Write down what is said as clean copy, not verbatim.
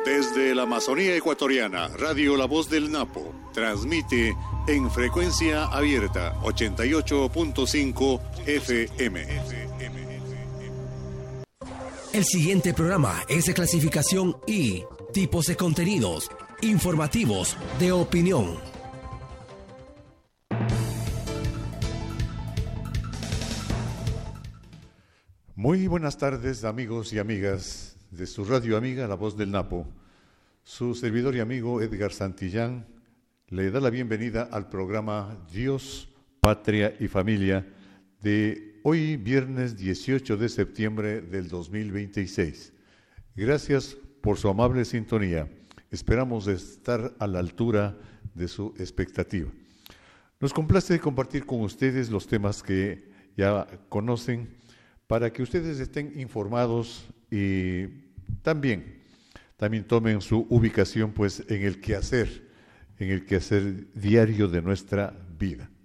Desde la Amazonía ecuatoriana, Radio La Voz del Napo transmite en frecuencia abierta 88.5 FM. El siguiente programa es de clasificación I, tipos de contenidos, informativos, de opinión. Muy buenas tardes, amigos y amigas de su radio amiga La Voz del Napo. Su servidor y amigo Edgar Santillán le da la bienvenida al programa Dios, Patria y Familia de hoy, viernes 18 de septiembre del 2026. Gracias por su amable sintonía. Esperamos estar a la altura de su expectativa. Nos complace compartir con ustedes los temas que ya conocen para que ustedes estén informados y también tomen su ubicación pues en el quehacer diario de nuestra vida.